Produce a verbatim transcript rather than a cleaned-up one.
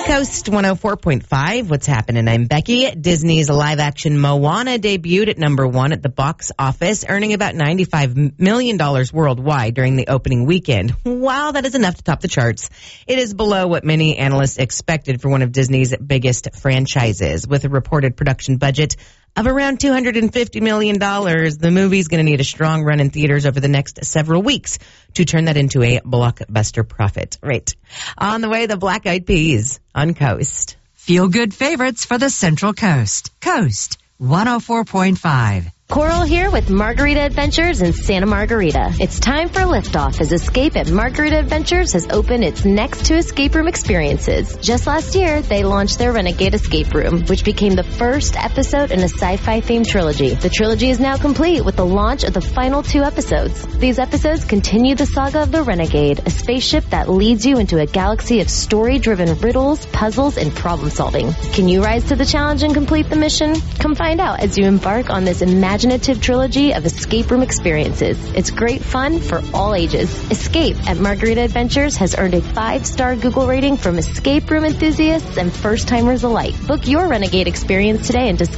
Coast one oh four point five. What's happening? I'm Becky. Disney's live-action Moana debuted at number one at the box office, earning about ninety-five million dollars worldwide during the opening weekend. While that is enough to top the charts, it is below what many analysts expected for one of Disney's biggest franchises. With a reported production budget of around two hundred fifty million dollars, the movie's going to need a strong run in theaters over the next several weeks to turn that into a blockbuster profit. Right. On the way, the Black Eyed Peas on Coast. Feel good favorites for the Central Coast. Coast one oh four point five. Coral here with Margarita Adventures in Santa Margarita. It's time for liftoff as Escape at Margarita Adventures has opened its next two escape room experiences. Just last year, they launched their Renegade Escape Room, which became the first episode in a sci-fi themed trilogy. The trilogy is now complete with the launch of the final two episodes. These episodes continue the saga of the Renegade, a spaceship that leads you into a galaxy of story-driven riddles, puzzles, and problem solving. Can you rise to the challenge and complete the mission? Come find out as you embark on this imaginative trilogy of escape room experiences. It's great fun for all ages. Escape at Margarita Adventures has earned a five-star Google rating from escape room enthusiasts and first-timers alike. Book your Renegade experience today and discover